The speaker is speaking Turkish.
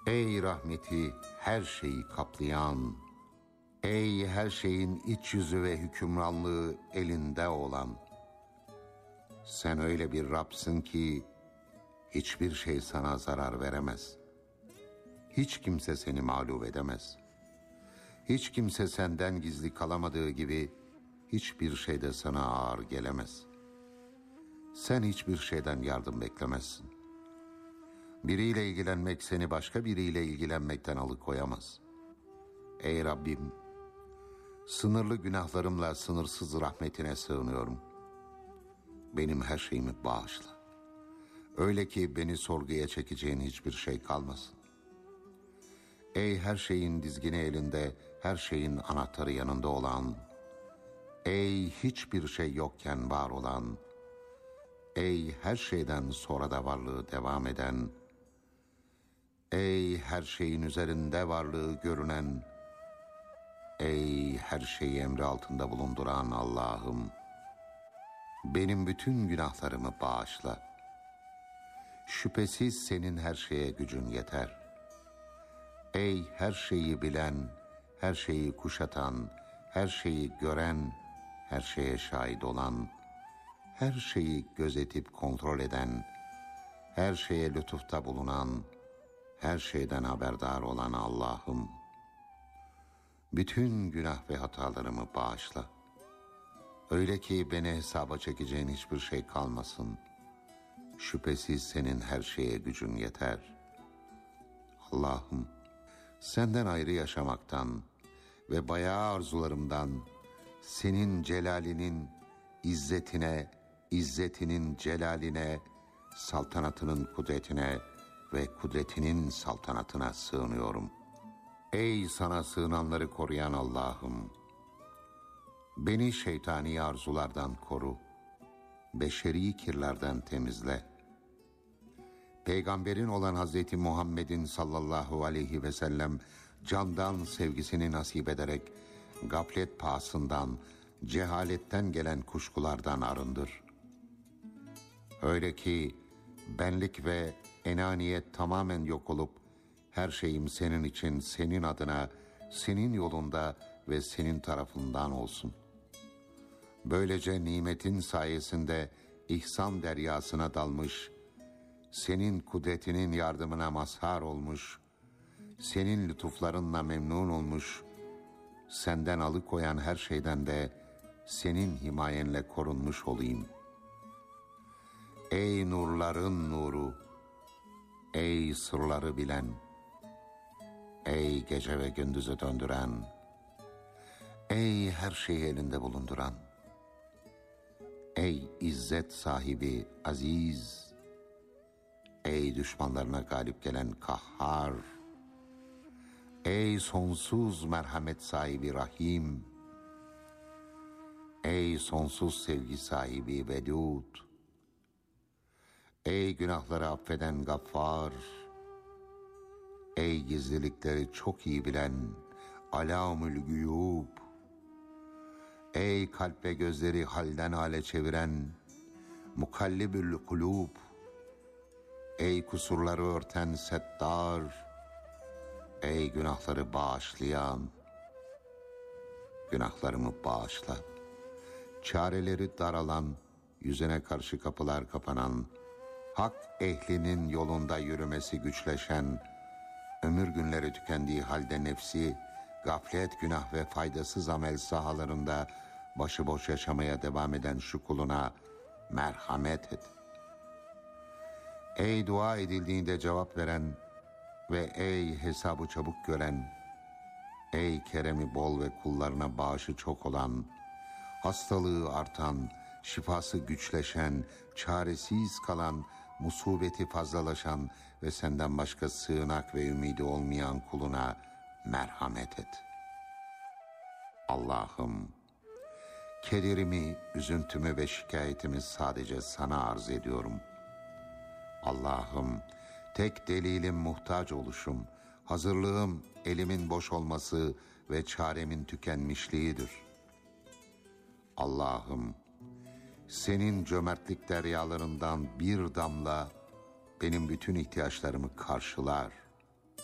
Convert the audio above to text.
Ey rahmeti her şeyi kaplayan, ey her şeyin iç yüzü ve hükümranlığı elinde olan, sen öyle bir Rab'sın ki hiçbir şey sana zarar veremez. Hiç kimse seni mağlup edemez. Hiç kimse senden gizli kalamadığı gibi hiçbir şey de sana ağır gelemez. Sen hiçbir şeyden yardım beklemezsin. Biriyle ilgilenmek seni başka biriyle ilgilenmekten alıkoyamaz. Ey Rabbim, sınırlı günahlarımla sınırsız rahmetine sığınıyorum. Benim her şeyimi bağışla. Öyle ki beni sorguya çekeceğin hiçbir şey kalmasın. Ey her şeyin dizgini elinde, her şeyin anahtarı yanında olan, ey hiçbir şey yokken var olan, ey her şeyden sonra da varlığı devam eden, ey her şeyin üzerinde varlığı görünen, ey her şeyi emri altında bulunduran Allah'ım, benim bütün günahlarımı bağışla. Şüphesiz senin her şeye gücün yeter. Ey her şeyi bilen, her şeyi kuşatan, her şeyi gören, her şeye şahit olan, her şeyi gözetip kontrol eden, her şeye lütufta bulunan, her şeyden haberdar olan Allah'ım, bütün günah ve hatalarımı bağışla. Öyle ki beni hesaba çekeceğin hiçbir şey kalmasın. Şüphesiz senin her şeye gücün yeter. Allah'ım, senden ayrı yaşamaktan ve bayağı arzularımdan senin celalinin izzetine, izzetinin celaline, saltanatının kudretine ve kudretinin saltanatına sığınıyorum. Ey sana sığınanları koruyan Allah'ım, beni şeytani arzulardan koru, beşeri kirlerden temizle. Peygamberin olan Hazreti Muhammed'in sallallahu aleyhi ve sellem candan sevgisini nasip ederek gaflet pahasından, cehaletten gelen kuşkulardan arındır. Öyle ki benlik ve enaniyet tamamen yok olup her şeyim senin için, senin adına, senin yolunda ve senin tarafından olsun. Böylece nimetin sayesinde ihsan deryasına dalmış, senin kudretinin yardımına mazhar olmuş, senin lütuflarınla memnun olmuş, senden alıkoyan her şeyden de senin himayenle korunmuş olayım. Ey nurların nuru, ey sırları bilen, ey gece ve gündüzü döndüren, ey her şeyi elinde bulunduran, ey izzet sahibi aziz, ey düşmanlarına galip gelen kahhar, ey sonsuz merhamet sahibi rahim, ey sonsuz sevgi sahibi vedud, ey günahları affeden gaffar, ey gizlilikleri çok iyi bilen alamül güyub, ey kalp ve gözleri halden hale çeviren mukallibül kulub, ey kusurları örten settar, ey günahları bağışlayan, günahlarımı bağışla. Çareleri daralan, yüzüne karşı kapılar kapanan, hak ehlinin yolunda yürümesi güçleşen, ömür günleri tükendiği halde nefsi, gaflet, günah ve faydasız amel sahalarında başıboş yaşamaya devam eden şu kuluna merhamet et. Ey dua edildiğinde cevap veren ve ey hesabı çabuk gören, ey keremi bol ve kullarına bağışı çok olan, hastalığı artan, şifası güçleşen, çaresiz kalan, musibeti fazlalaşan ve senden başka sığınak ve ümidi olmayan kuluna merhamet et. Allah'ım, kederimi, üzüntümü ve şikayetimi sadece sana arz ediyorum. Allah'ım, tek delilim muhtaç oluşum, hazırlığım elimin boş olması ve çaremin tükenmişliğidir. Allah'ım, senin cömertlik deryalarından bir damla benim bütün ihtiyaçlarımı karşılar.